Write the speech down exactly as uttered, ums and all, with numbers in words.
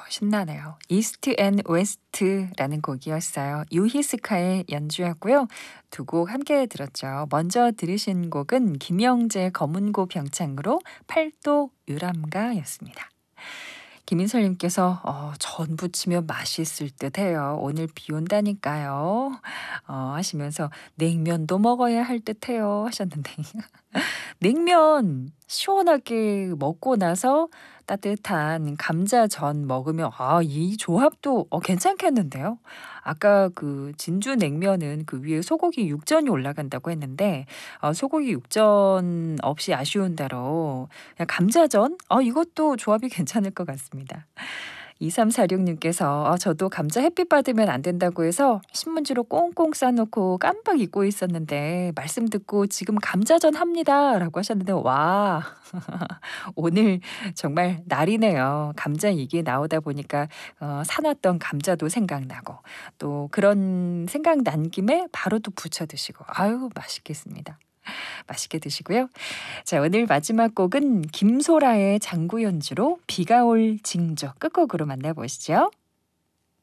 신나네요. 이스트 앤 웨스트라는 곡이었어요. 유히스카의 연주였고요. 두 곡 함께 들었죠. 먼저 들으신 곡은 김영재 검은고 병창으로 팔도 유람가였습니다. 김인설님께서 어, 전 부치면 맛있을 듯해요. 오늘 비 온다니까요. 어, 하시면서 냉면도 먹어야 할 듯해요 하셨는데 냉면 시원하게 먹고 나서 따뜻한 감자전 먹으면 아 이 조합도 어 괜찮겠는데요. 아까 그 진주 냉면은 그 위에 소고기 육전이 올라간다고 했는데 어 소고기 육전 없이 아쉬운 대로 그냥 감자전? 어 이것도 조합이 괜찮을 것 같습니다. 이삼사육님께서 아 저도 감자 햇빛 받으면 안 된다고 해서 신문지로 꽁꽁 싸 놓고 깜빡 잊고 있었는데 말씀 듣고 지금 감자전 합니다라고 하셨는데 와. 오늘 정말 날이네요. 감자 얘기 나오다 보니까 어 사놨던 감자도 생각나고 또 그런 생각난 김에 바로 또 부쳐 드시고 아유 맛있겠습니다. 맛있게 드시고요. 자 오늘 마지막 곡은 김소라의 장구 연주로 비가 올 징조 끝곡으로 만나보시죠.